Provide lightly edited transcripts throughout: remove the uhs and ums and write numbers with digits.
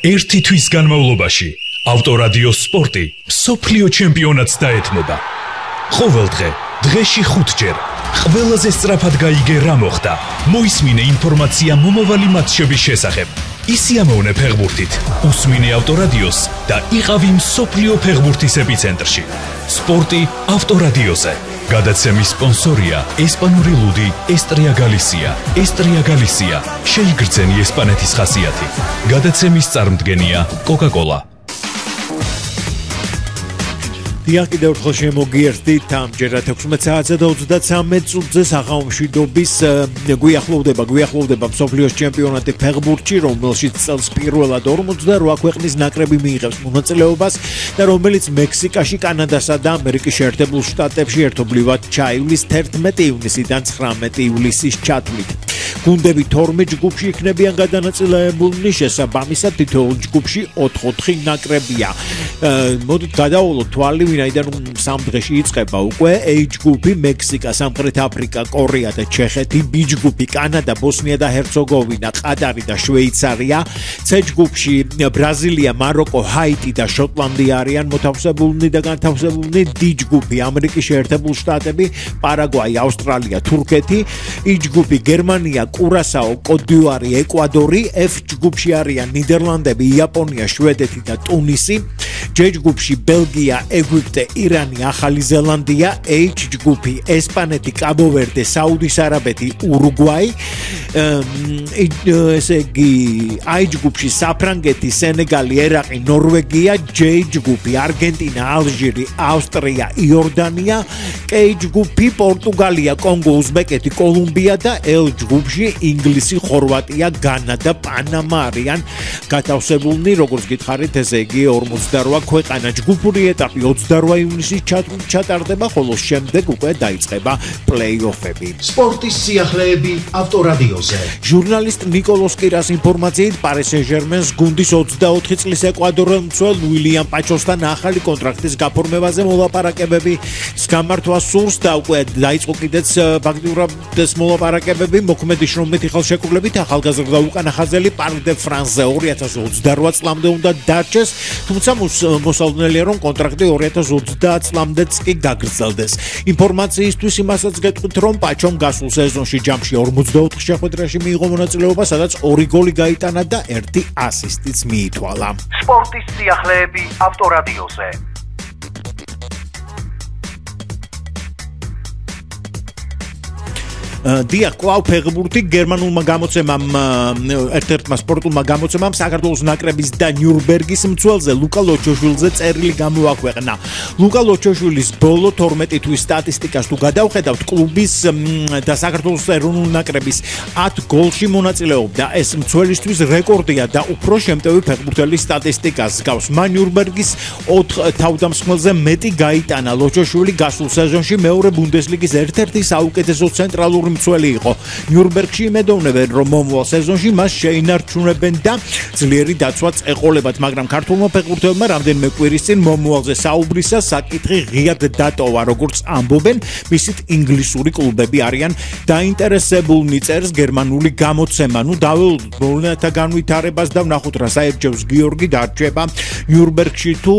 ერთი თვის განმავლობაში ავტორადიო სპორტი მსოფლიო ჩემპიონატს დაეთმობა. ყოველდღე, დღეში 5 ჯერ, ყველაზე სწრაფად გაიგე რა მოხდა. მოისმინე ინფორმაცია მომავალი მატჩების შესახებ. ისიამოვნე ფეხბურთით, უსმინე ავტორადიოს და იყავი მსოფლიო ფეხბურთის ეპიცენტრში. სპორტი ავტორადიოზე. გადაცემის სპონსორია ესპანური ლუდი ესტრია გალისია. ესტრია გალისია შეიგრძენი ესპანეთის ხასიათი. გადაცემის წარმდგენია კოკა-კოლა. დიახ, კიდევ ერთხელ შემოგიერთდით ამჯერად 16 საათზე და 33 წუთზე სახალხომშვიდობის გვიახლოვდება მსოფლიოს ჩემპიონატი ფეხბურთში, რომელშიც წელს პირველად 48 ქვეყნის ნაკრები მიიღებს მონაწილეობას და რომელიც მექსიკაში, კანადასა და ამერიკის შეერთებულ შტატებში ერთობლივად ჩაივლის 11 ივნისიდან 19 ივლისის ჩათვლით. გუნდები 12 ჯგუფში იქნებიან გადანაწილებული, შესაბამისად თითოეულ ჯგუფში 4 ნაკრებია. მოდით გადავალოთ თვალი, ვინაიდან 3 დღეში იწყება უკვე A ჯგუფი, მექსიკა, სამხრეთ აფრიკა, კორეა და ჩეხეთი, B ჯგუფი, კანადა, ბოსნია და ჰერცეგოვინა, ყატარი და შვეიცარია, C ჯგუფში ბრაზილია, მაროკო, ჰაიტი და შოტლანდია არიან მოთავსებულნი და განთავსებულნი, D ჯგუფი, ამერიკის შეერთებულ შტატები, პარაგვაი, ავსტრალია, თურქეთი, E ჯგუფი, გერმანია, კურასაო, კოტ-დ'ივუარი, ეკვადორი, F ჯგუფში არიან ნიდერლანდები, იაპონია, შვედეთი და ტუნისი, J ჯგუფში ბელგია, ეგვიპტე, ირანი, ახალი ზელანდია, H ჯგუფი, ესპანეთი, კაბო-ვერდე, საუდის არაბეთი, ურუგვაი, ესე იგი I ჯგუფში საფრანგეთი, სენეგალი, ერაყი, ნორვეგია, J ჯგუფი, არგენტინა, ალჟირი, ავსტრია, იორდანია, K ჯგუფი, პორტუგალია, კონგო, უზბეკეთი, კოლუმბია და L ჯგუფში ინგლისი, ხორვატია, განა და პანამა არიან გათავსებულნი, როგორც გითხარით, ესე იგი 48 ქვეყანა. ჯგუფური ეტაპი 28 ივნისის ჩატარდება, ხოლო შემდეგ უკვე დაიწყება პლეი-ოფები. სპორტის სიახლეები ავტორადიოზე. ჟურნალისტ ნიკოლოს კირას ინფორმაციით, პარი სენ-ჟერმენს გუნდის 24 წლის ეკვადორელ მცველ უილიამ პაჩოსთან ახალი კონტრაქტის გაფორმებაზე მოლაპარაკებები გამართვას სურს და უკვე დაიწყო კიდეც ფაქტიურად მოლაპარაკებები. მოქმედი შრომითი ხელშეკრულებით ახალგაზრდა უკანახაზელი პარკ დე ფრანსზე 2028 წლამდე უნდა დარჩეს, თუმცა მოსალოდნელია, რომ კონტრაქტი 2030 წლამდეც კი გაგრძელდეს. ინფორმაციისთვის იმასაც გეტყვით, რომ პაჩომ გასულ სეზონში ჯამში 44 შეხვედრაში მიიღო მონაწილეობა, სადაც 2 გოლი გაიტანა და 1 ასისტიც მიითვალა. სპორტის სიახლეები ავტორადიოზე. დიახ, კვლავ ფეხბურთი გერმანულმა გამოცემამ, ერთ-ერთმა სპორტულმა გამოცემამ საქართველოს ნაკრების და ნიურნბერგის მცველზე ლუკა ლოჩოშვილზე წერილი გამოაქვეყნა. ლუკა ლოჩოშვილის ბოლო 12 თვის სტატისტიკას თუ გადავხედავთ, კლუბის და საქართველოს ეროვნული ნაკრების 10 გოლში მონაწილეობდა. ეს მცველისთვის რეკორდია და უფრო შემტევი ფეხბურთელის სტატისტიკას გავს. მან ნიურნბერგის 4 თავდამსხმელზე მეტი გაიტანა. ლოჩოშვილი გასულ სეზონში მეორე ბუნდესლიგის ერთ-ერთი საუკეთესო ცენტრალური მცველი იყო. ნიურნბერგში იმედოვნებენ, რომ მომავალ სეზონში მას შეინარჩუნებენ და ძლიერი დაცვაც ეყოლებათ, მაგრამ ქართულმა ფეხბურთელებმა რამდენიმე კვირის წინ მომავალზე საუბრისას საკითხი ღიად დატოვა, როგორც ამბობენ, მისით ინგლისური კლუბები არიან დაინტერესებულნი, წერს გერმანული გამოცემა. დაველოდოთ მოვლენათა განვითარებას და ვნახოთ რა საერთოდ გიორგი დარჩება ნიურნბერგში თუ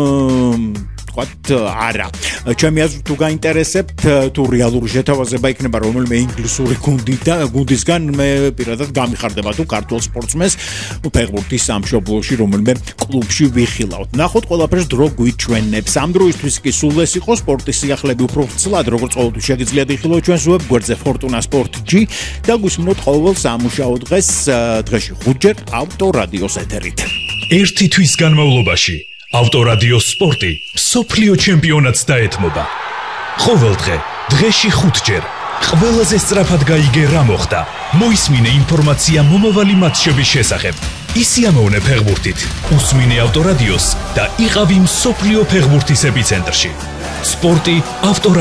არა. ჩემი აზრით, თუ გაინტერესებთ, თუ რეალური შეთავაზება იქნება რომელიმე ინგლისური გუნდისგან, მე პირადად გამიხარდება თუ ქართულ სპორტსმენს ფეხბურთის სამშობლოში რომელიმე კლუბში ვიხილავთ. ნახოთ ყველაფერს დრო გვიჩვენებს. ამ დროისთვის კი სულ ეს იყო სპორტის სიახლეები უფრო ვრცლად, როგორც ყოველთვის შეგიძლიათ იხილოთ ჩვენს ვებგვერდზე Fortuna Sport G და გვისმინოთ ყოველ სამუშაო დღეს, დღეში 5 ჯერ ავტორადიოს ეთერით. ერთი თვის განმავლობაში ავტორადიო სპორტი მსოფლიო ჩემპიონატს დაეთმობა. ყოველდღე, დღეში 5 ჯერ, ყველაზე სწრაფად გაიგე რა მოხდა. მოისმინე ინფორმაცია მომავალი მატჩების შესახებ. ისიამოვნე ფეხბურთით, უსმინე ავტორადიოს და იყავი მსოფლიო ფეხბურთის ეპიცენტრში. სპორტი ავტორადიოზე.